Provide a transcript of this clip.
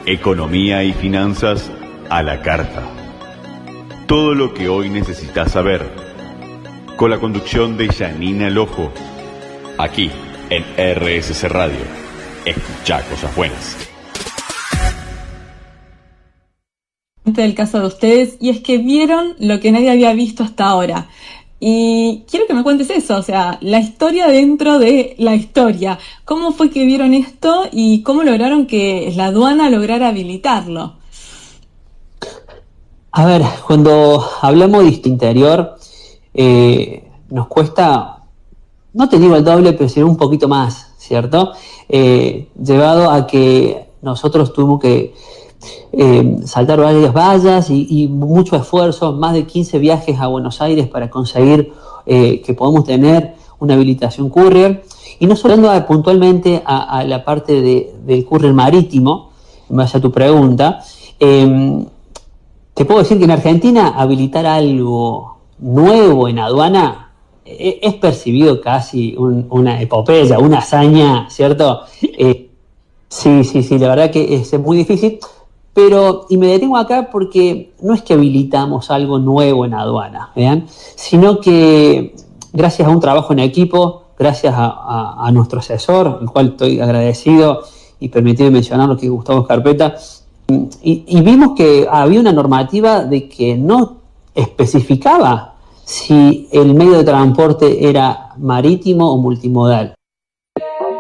Economía y finanzas a la carta. Todo lo que hoy necesitas saber. Con la conducción de Janina Lojo. Aquí en RSC Radio. Escuchá cosas buenas. Del caso de ustedes, y es que vieron lo que nadie había visto hasta ahora. Y quiero que me cuentes eso, o sea, la historia dentro de la historia. ¿Cómo fue que vieron esto y cómo lograron que la aduana lograra habilitarlo? A ver, cuando hablamos de interior, nos cuesta, no te digo el doble, pero sino un poquito más, ¿cierto? Llevado a que nosotros tuvimos que saltar varias vallas y mucho esfuerzo, más de 15 viajes a Buenos Aires para conseguir que podamos tener una habilitación courier. Y no solo hablando puntualmente a la parte del courier marítimo, en base a tu pregunta, te puedo decir que en Argentina habilitar algo nuevo en aduana es percibido casi una epopeya, una hazaña, ¿cierto? Sí, la verdad que es muy difícil. Pero, y me detengo acá porque no es que habilitamos algo nuevo en aduana, ¿vean? Sino que gracias a un trabajo en equipo, gracias a nuestro asesor, el cual estoy agradecido y permitido mencionarlo, que es Gustavo Carpeta, y vimos que había una normativa de que no especificaba si el medio de transporte era marítimo o multimodal.